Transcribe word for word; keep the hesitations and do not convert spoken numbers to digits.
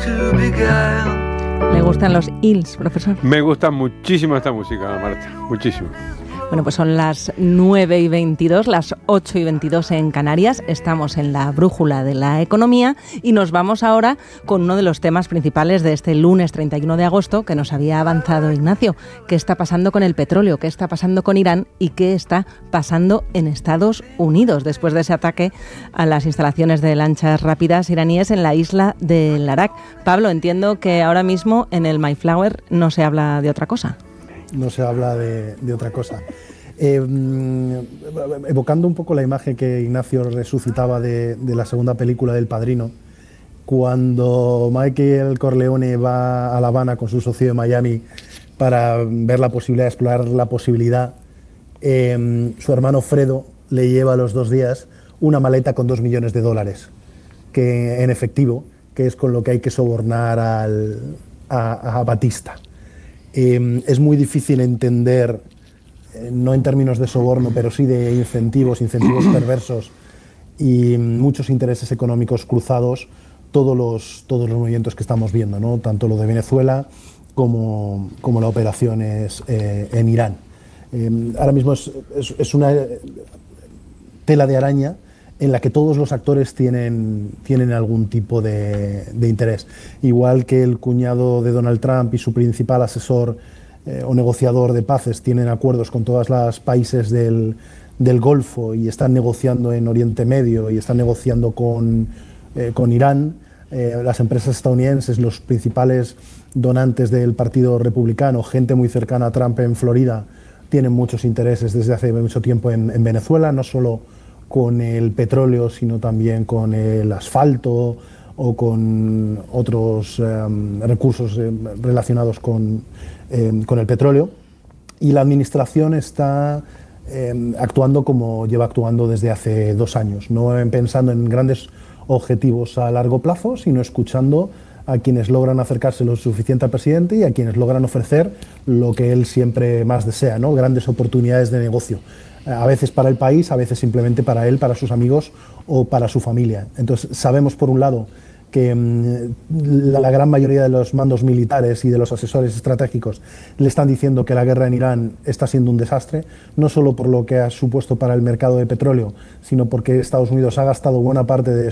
¿Le gustan los Hills, profesor? Me gusta muchísimo esta música, Marta, muchísimo. Bueno, pues son las nueve y veintidós, las ocho y veintidós en Canarias. Estamos en la brújula de la economía y nos vamos ahora con uno de los temas principales de este lunes treinta y uno de agosto que nos había avanzado Ignacio. ¿Qué está pasando con el petróleo? ¿Qué está pasando con Irán? ¿Y qué está pasando en Estados Unidos después de ese ataque a las instalaciones de lanchas rápidas iraníes en la isla de Larak? Pablo, entiendo que ahora mismo en el Mayflower no se habla de otra cosa. No se habla de, de otra cosa. Eh, evocando un poco la imagen que Ignacio resucitaba de, de la segunda película del Padrino, cuando Michael Corleone va a La Habana con su socio de Miami para ver la posibilidad de explorar la posibilidad, eh, su hermano Fredo le lleva a los dos días una maleta con dos millones de dólares que, en efectivo, que es con lo que hay que sobornar al, a, a Batista. Eh, es muy difícil entender, eh, no en términos de soborno, pero sí de incentivos, incentivos perversos y muchos intereses económicos cruzados, todos los, todos los movimientos que estamos viendo, ¿no? Tanto lo de Venezuela como, como la operación es, eh, en Irán. Eh, ahora mismo es, es, es una tela de araña en la que todos los actores tienen, tienen algún tipo de, de interés. Igual que el cuñado de Donald Trump y su principal asesor eh, o negociador de paces tienen acuerdos con todos los países del, del Golfo y están negociando en Oriente Medio y están negociando con, eh, con Irán, eh, las empresas estadounidenses, los principales donantes del Partido Republicano, gente muy cercana a Trump en Florida, tienen muchos intereses desde hace mucho tiempo en, en Venezuela, no solo con el petróleo, sino también con el asfalto o con otros eh, recursos eh, relacionados con, eh, con el petróleo. Y la administración está eh, actuando como lleva actuando desde hace dos años, no pensando en grandes objetivos a largo plazo, sino escuchando a quienes logran acercarse lo suficiente al presidente y a quienes logran ofrecer lo que él siempre más desea, ¿no? Grandes oportunidades de negocio. A veces para el país, a veces simplemente para él, para sus amigos o para su familia. Entonces sabemos, por un lado, que mmm, la, la gran mayoría de los mandos militares y de los asesores estratégicos le están diciendo que la guerra en Irán está siendo un desastre, no solo por lo que ha supuesto para el mercado de petróleo, sino porque Estados Unidos ha gastado buena parte de